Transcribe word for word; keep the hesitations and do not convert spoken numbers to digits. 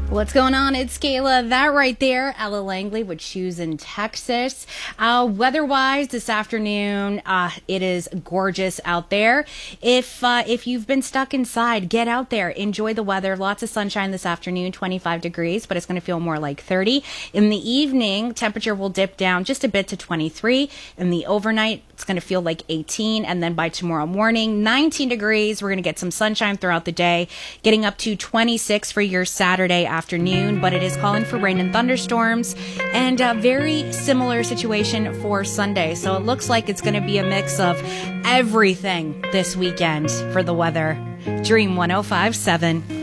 What's going on? It's Kayla. That right there, Ella Langley with Shoes in Texas. Uh, weather-wise, this afternoon, uh, it is gorgeous out there. If uh, if you've been stuck inside, get out there. Enjoy the weather. Lots of sunshine this afternoon, twenty-five degrees, but it's going to feel more like thirty. In the evening, temperature will dip down just a bit to twenty-three. In the overnight, it's going to feel like eighteen. And then by tomorrow morning, nineteen degrees. We're going to get some sunshine throughout the day, getting up to twenty-six for your Saturday afternoon, but it is calling for rain and thunderstorms, and a very similar situation for Sunday. So it looks like it's going to be a mix of everything this weekend for the weather. Dream one oh five point seven.